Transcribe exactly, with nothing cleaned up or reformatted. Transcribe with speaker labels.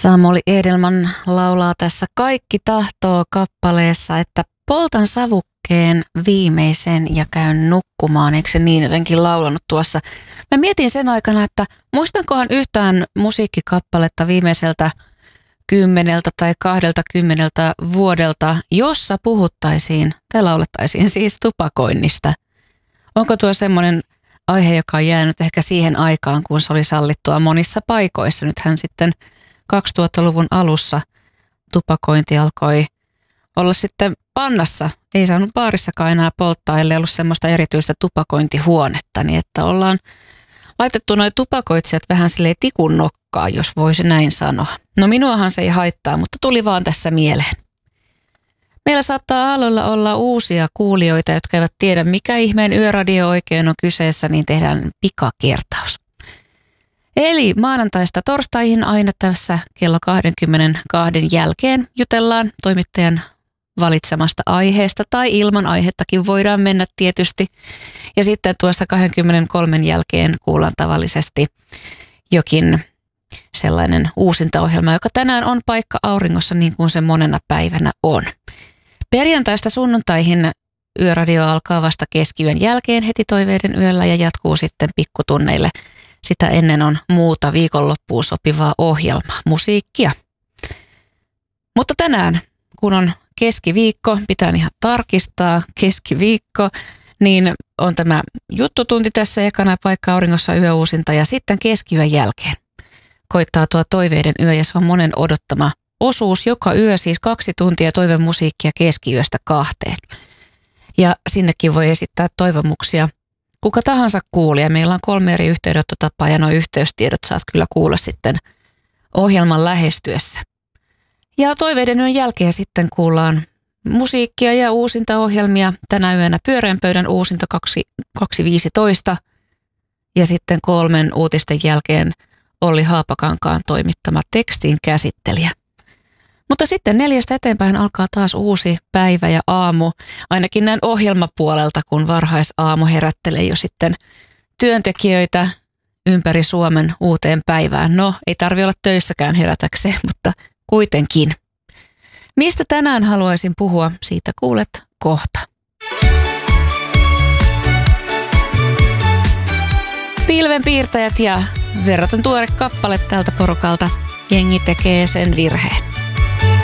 Speaker 1: Samuli Edelman laulaa tässä Kaikki tahtoo -kappaleessa, että poltan savukkeen viimeisen ja käyn nukkumaan. Eikö se niin jotenkin laulanut tuossa? Mä mietin sen aikana, että muistankohan yhtään musiikkikappaletta viimeiseltä kymmeneltä tai kahdelta kymmeneltä vuodelta, jossa puhuttaisiin tai laulettaisiin siis tupakoinnista. Onko tuo semmoinen aihe, joka on jäänyt ehkä siihen aikaan, kun se oli sallittua monissa paikoissa? Nythän sitten kaksituhattaluvun alussa tupakointi alkoi olla sitten pannassa. Ei saanut baarissakaan enää polttaa, ellei ollut semmoista erityistä tupakointihuonetta, niin että ollaan laitettu noi tupakoitsijat vähän silleen tikun nokkaa, jos voisi näin sanoa. No minuahan se ei haittaa, mutta tuli vaan tässä mieleen. Meillä saattaa aalloilla olla uusia kuulijoita, jotka eivät tiedä, mikä ihmeen yöradio oikein on kyseessä, niin tehdään pikakertaus. Eli maanantaista torstaihin aina tässä kello kaksikymmentäkaksi jälkeen jutellaan toimittajan valitsemasta aiheesta tai ilman aihettakin voidaan mennä tietysti. Ja sitten tuossa kaksikymmentäkolme jälkeen kuullaan tavallisesti jokin sellainen uusintaohjelma, joka tänään on Paikka auringossa niin kuin se monena päivänä on. Perjantaista sunnuntaihin yöradio alkaa vasta keskiyön jälkeen heti toiveiden yöllä ja jatkuu sitten pikkutunneille. Sitä ennen on muuta viikonloppuun sopivaa ohjelmaa, musiikkia. Mutta tänään, kun on keskiviikko, pitää ihan tarkistaa keskiviikko, niin on tämä juttutunti tässä ekana Paikka auringossa yöuusinta ja sitten keskiyön jälkeen koittaa tuo toiveiden yö ja se on monen odottama osuus joka yö, siis kaksi tuntia toivemusiikkia keskiyöstä kahteen. Ja sinnekin voi esittää toivomuksia kuka tahansa kuulija. Meillä on kolme eri yhteydenottotapaa ja nuo yhteystiedot saat kyllä kuulla sitten ohjelman lähestyessä. Ja toiveiden yön jälkeen sitten kuullaan musiikkia ja uusintaohjelmia. Tänä yönä Pyöreän pöydän uusinta kaksi viisitoista ja sitten kolmen uutisten jälkeen Olli Haapakankaan toimittama tekstin käsittelijä. Mutta sitten neljästä eteenpäin alkaa taas uusi päivä ja aamu, ainakin näin ohjelmapuolelta, kun varhaisaamu herättelee jo sitten työntekijöitä ympäri Suomen uuteen päivään. No, ei tarvitse olla töissäkään herätäkseen, mutta kuitenkin. Mistä tänään haluaisin puhua, siitä kuulet kohta. Pilvenpiirtäjät ja verraten tuore kappale tältä porukalta. Jengi tekee sen virheen.